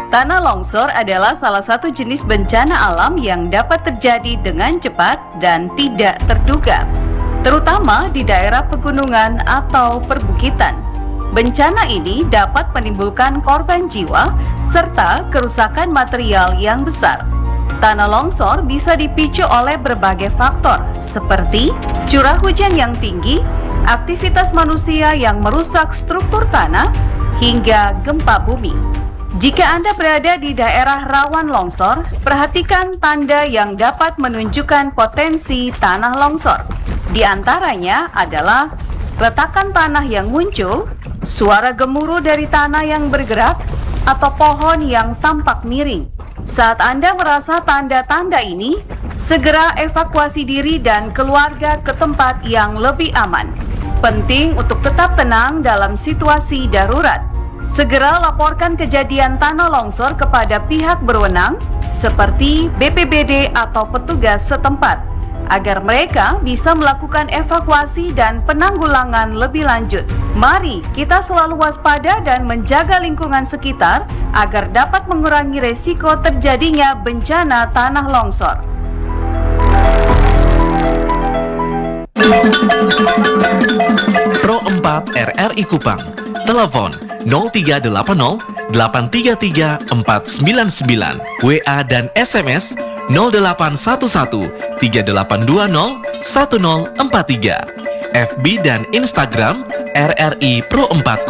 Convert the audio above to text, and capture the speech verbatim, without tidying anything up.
Tanah longsor adalah salah satu jenis bencana alam yang dapat terjadi dengan cepat dan tidak terduga, terutama di daerah pegunungan atau perbukitan. Bencana ini dapat menimbulkan korban jiwa serta kerusakan material yang besar. Tanah longsor bisa dipicu oleh berbagai faktor seperti curah hujan yang tinggi, aktivitas manusia yang merusak struktur tanah, hingga gempa bumi. Jika Anda berada di daerah rawan longsor, perhatikan tanda yang dapat menunjukkan potensi tanah longsor. Di antaranya adalah retakan tanah yang muncul, suara gemuruh dari tanah yang bergerak, atau pohon yang tampak miring. Saat Anda merasa tanda-tanda ini, segera evakuasi diri dan keluarga ke tempat yang lebih aman. Penting untuk tetap tenang dalam situasi darurat. Segera laporkan kejadian tanah longsor kepada pihak berwenang seperti B P B D atau petugas setempat agar mereka bisa melakukan evakuasi dan penanggulangan lebih lanjut. Mari kita selalu waspada dan menjaga lingkungan sekitar agar dapat mengurangi resiko terjadinya bencana tanah longsor. Pro empat R R I Kupang, telepon nol tiga delapan nol delapan tiga tiga empat sembilan sembilan, W A dan S M S nol delapan satu satu tiga delapan dua nol satu nol empat tiga, F B dan Instagram R R I Pro empat